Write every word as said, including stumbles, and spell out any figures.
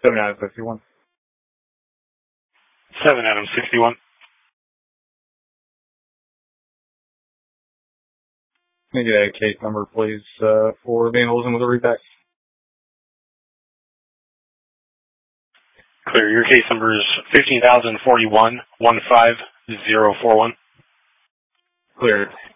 seven Adam sixty-one. seven Adam sixty-one. Can I get a case number, please, uh, for vandalism with a repack? Clear. Your case number is fifteen thousand forty-one, one five zero four one. Clear.